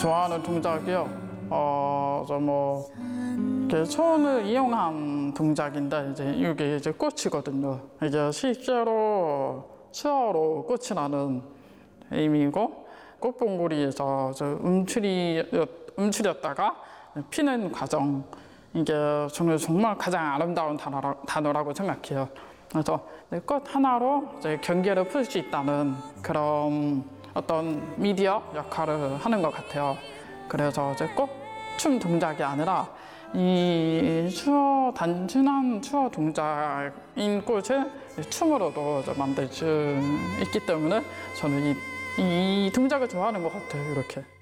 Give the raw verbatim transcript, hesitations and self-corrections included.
좋아하는 동작이요. 어, 저 뭐, 이렇게 손을 이용한 동작인데, 이제 이게 이제 꽃이거든요. 이게 실제로 수어로 꽃이라는 의미고, 꽃봉오리에서 저 움츠리, 움츠렸다가 피는 과정, 이게 저는 정말 가장 아름다운 단어라, 단어라고 생각해요. 그래서 꽃 하나로 이제 경계를 풀 수 있다는 그런 어떤 미디어 역할을 하는 것 같아요. 그래서 이제 꼭 춤 동작이 아니라 이 추어, 단순한 추어 동작인 꽃을 춤으로도 만들 수 있기 때문에 저는 이, 이 동작을 좋아하는 것 같아요. 이렇게.